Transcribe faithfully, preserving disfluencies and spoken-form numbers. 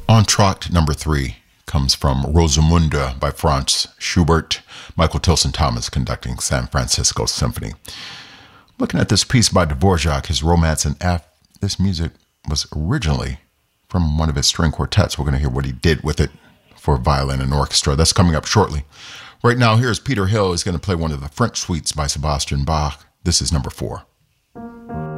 Entr'acte number three comes from Rosamunde by Franz Schubert, Michael Tilson Thomas conducting San Francisco Symphony. Looking at this piece by Dvorak, his Romance in F, this music was originally from one of his string quartets. We're going to hear what he did with it for violin and orchestra. That's coming up shortly. Right now, here's Peter Hill. He's going to play one of the French suites by Sebastian Bach. This is number four.